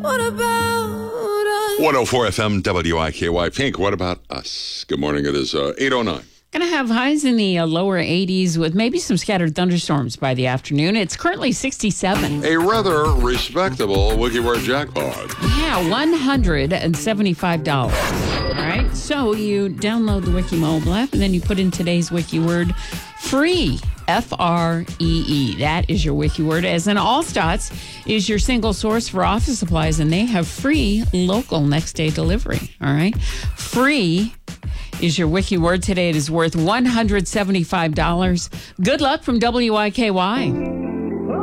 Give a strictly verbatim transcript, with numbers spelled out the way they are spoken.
What about us? one oh four F M W I K Y. Pink, what about us? Good morning. It is uh, eight oh nine. Going to have highs in the uh, lower eighties with maybe some scattered thunderstorms by the afternoon. It's currently sixty-seven. A rather respectable Wiki Word jackpot. Yeah, one hundred seventy-five dollars. All right. So you download the Wiki mobile app and then you put in today's Wiki word free. F R E E. That is your Wiki word. As in, Allstats is your single source for office supplies, and they have free local next day delivery. All right. Free is your Wiki word today. It is worth one hundred seventy-five dollars. Good luck from W I K Y.